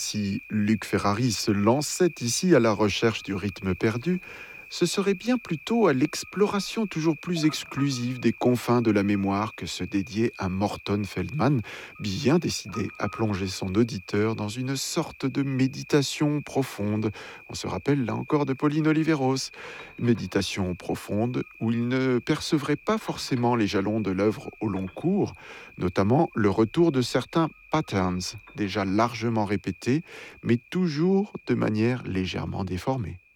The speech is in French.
Si Luc Ferrari se lançait ici à la recherche du rythme perdu, ce serait bien plutôt à l'exploration toujours plus exclusive des confins de la mémoire que se dédier à Morton Feldman, bien décidé à plonger son auditeur dans une sorte de méditation profonde. On se rappelle là encore de Pauline Oliveros. Méditation profonde où il ne percevrait pas forcément les jalons de l'œuvre au long cours, notamment le retour de certains patterns déjà largement répétés, mais toujours de manière légèrement déformée.